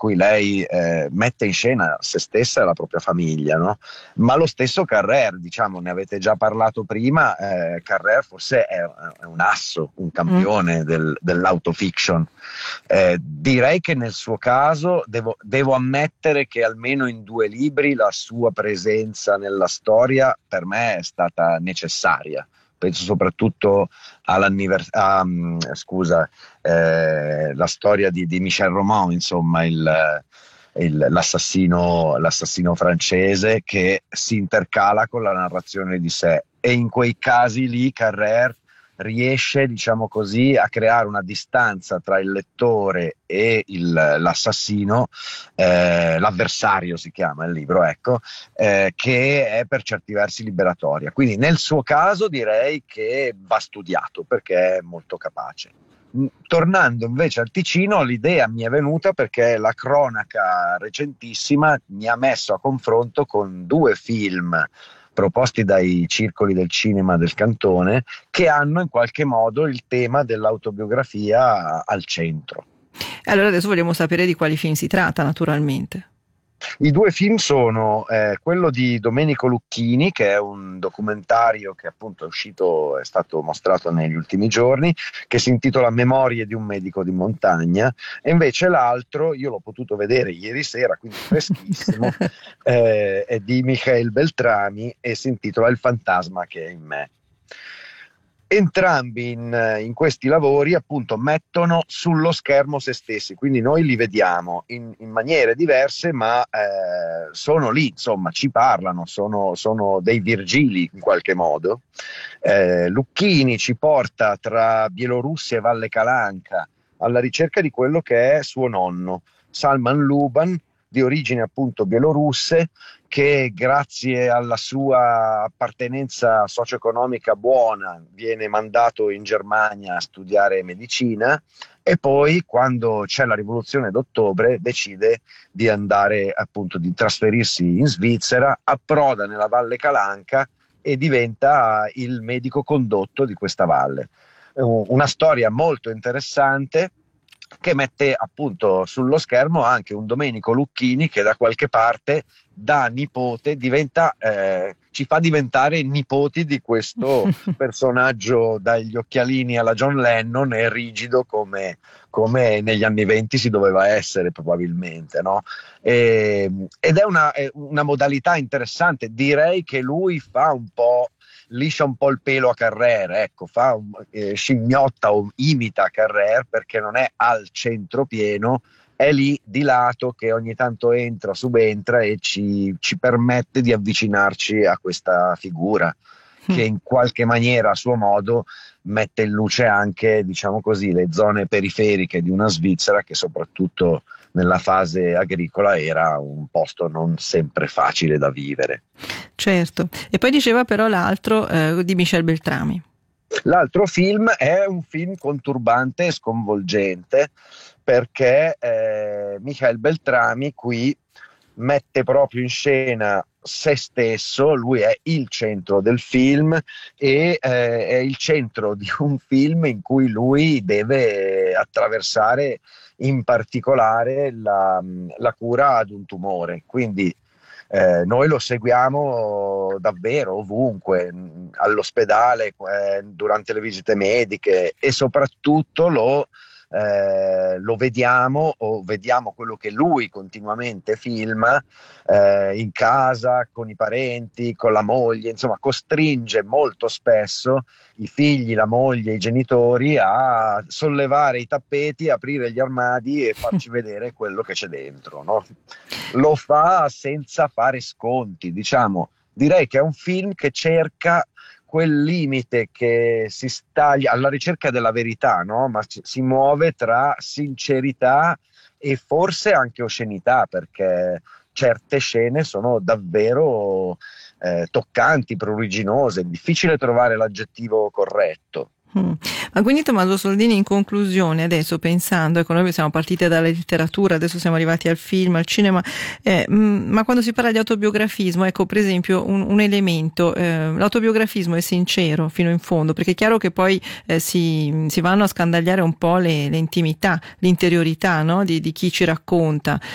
cui lei mette in scena se stessa e la propria famiglia, no? Ma lo stesso Carrère, diciamo, ne avete già parlato prima, Carrère forse è un asso, un campione dell'autofiction. Direi che nel suo caso devo ammettere che almeno in 2 libri la sua presenza nella storia per me è stata necessaria. Penso soprattutto la storia di Michel Roman, insomma, l'assassino francese che si intercala con la narrazione di sé, e in quei casi lì Carrère riesce, diciamo così, a creare una distanza tra il lettore e l'assassino, l'avversario si chiama il libro, ecco, che è per certi versi liberatoria. Quindi nel suo caso direi che va studiato perché è molto capace. Tornando invece al Ticino, l'idea mi è venuta perché la cronaca recentissima mi ha messo a confronto con 2 film proposti dai circoli del cinema del cantone, che hanno in qualche modo il tema dell'autobiografia al centro. Allora adesso vogliamo sapere di quali film si tratta, naturalmente. I 2 film sono quello di Domenico Lucchini, che è un documentario che appunto è stato mostrato negli ultimi giorni, che si intitola Memorie di un medico di montagna, e invece l'altro, io l'ho potuto vedere ieri sera, quindi freschissimo, è di Michael Beltrami e si intitola Il fantasma che è in me. Entrambi in questi lavori appunto mettono sullo schermo se stessi, quindi noi li vediamo in maniere diverse, ma sono lì, insomma, ci parlano, sono dei Virgili in qualche modo. Lucchini ci porta tra Bielorussia e Valle Calanca alla ricerca di quello che è suo nonno, Salman Luban, di origini appunto bielorusse, che grazie alla sua appartenenza socio-economica buona viene mandato in Germania a studiare medicina, e poi quando c'è la rivoluzione d'ottobre decide di andare appunto, di trasferirsi in Svizzera, approda nella Valle Calanca e diventa il medico condotto di questa valle. Una storia molto interessante che mette appunto sullo schermo anche un Domenico Lucchini che da qualche parte da nipote ci fa diventare nipoti di questo personaggio dagli occhialini alla John Lennon e rigido come negli anni '20 si doveva essere probabilmente, no? Ed è una modalità interessante. Direi che lui liscia un po' il pelo a Carrère, ecco, scimmiotta o imita Carrère perché non è al centro pieno, è lì di lato che ogni tanto subentra e ci permette di avvicinarci a questa figura che in qualche maniera a suo modo mette in luce anche, diciamo così, le zone periferiche di una Svizzera che soprattutto nella fase agricola era un posto non sempre facile da vivere. Certo, e poi diceva però l'altro di Michel Beltrami. L'altro film è un film conturbante e sconvolgente perché Michael Beltrami qui mette proprio in scena se stesso, lui è il centro del film e è il centro di un film in cui lui deve attraversare in particolare la cura ad un tumore, quindi noi lo seguiamo davvero ovunque, all'ospedale, durante le visite mediche, e soprattutto lo vediamo quello che lui continuamente filma in casa, con i parenti, con la moglie, insomma costringe molto spesso i figli, la moglie, i genitori a sollevare i tappeti, aprire gli armadi e farci vedere quello che c'è dentro, no? Lo fa senza fare sconti, diciamo. Direi che è un film che cerca quel limite che si sta alla ricerca della verità, no? Ma si muove tra sincerità e forse anche oscenità, perché certe scene sono davvero toccanti, pruriginose, è difficile trovare l'aggettivo corretto. Ma quindi Tommaso Soldini, in conclusione, adesso pensando, ecco, noi siamo partiti dalla letteratura, adesso siamo arrivati al film, al cinema, ma quando si parla di autobiografismo, ecco, per esempio un elemento, l'autobiografismo è sincero fino in fondo, perché è chiaro che poi si vanno a scandagliare un po' le intimità, l'interiorità, no? di chi ci racconta,